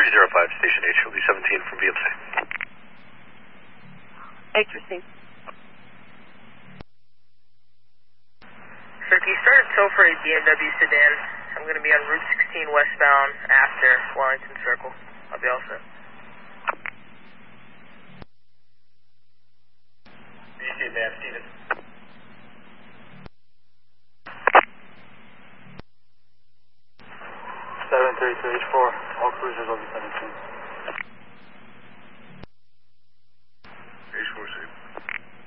305, Station H, will be 17 from BMC. H received. Sir, can you start a tow for a BMW sedan? I'm going to be on Route 16 westbound after Wellington Circle. I'll be all set. BC advance, Steven. 732H4, all cruisers will be 17.